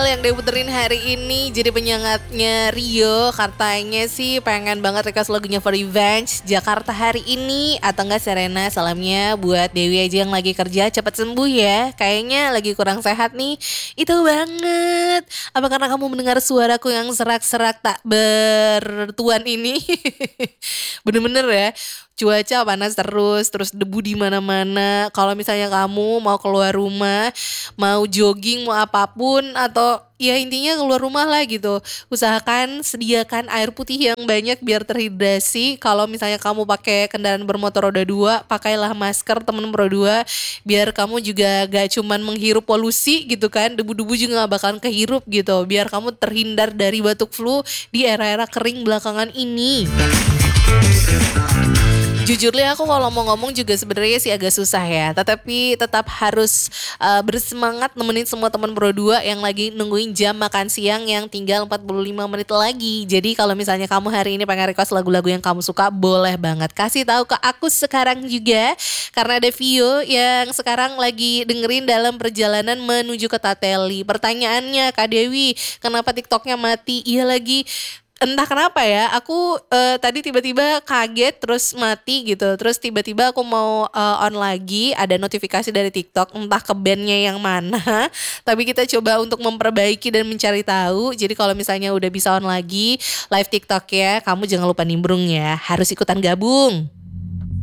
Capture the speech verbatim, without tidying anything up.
yang diputerin hari ini jadi penyengatnya Rio. Katanya sih pengen banget request lagunya For Revenge Jakarta hari ini. Atau enggak Serena, salamnya buat Dewi aja yang lagi kerja, cepat sembuh ya. Kayaknya lagi kurang sehat nih. Itu banget. Apa karena kamu mendengar suaraku yang serak-serak tak bertuan ini? Bener-bener ya, cuaca panas terus, terus debu di mana-mana. Kalau misalnya kamu mau keluar rumah, mau jogging, mau apapun, atau ya intinya keluar rumah lah gitu, usahakan sediakan air putih yang banyak biar terhidrasi. Kalau misalnya kamu pakai kendaraan bermotor roda dua, pakailah masker temen roda dua, biar kamu juga gak cuman menghirup polusi gitu kan, debu-debu juga gak bakalan kehirup gitu, biar kamu terhindar dari batuk flu di era-era kering belakangan ini. Jujur li aku kalau mau ngomong juga sebenarnya sih agak susah ya, tetapi tetap harus uh, bersemangat nemenin semua teman Pro dua yang lagi nungguin jam makan siang yang tinggal empat puluh lima menit lagi. Jadi kalau misalnya kamu hari ini pengen request lagu-lagu yang kamu suka, boleh banget kasih tahu ke aku sekarang juga, karena ada Vio yang sekarang lagi dengerin dalam perjalanan menuju ke Tateli. Pertanyaannya, Kak Dewi, kenapa TikToknya mati? Iya lagi, entah kenapa ya, aku uh, tadi tiba-tiba kaget terus mati gitu. Terus tiba-tiba aku mau uh, on lagi, ada notifikasi dari TikTok, entah ke bandnya yang mana. Tapi kita coba untuk memperbaiki dan mencari tahu. Jadi kalau misalnya udah bisa on lagi live TikTok ya, kamu jangan lupa nimbrung ya, harus ikutan gabung.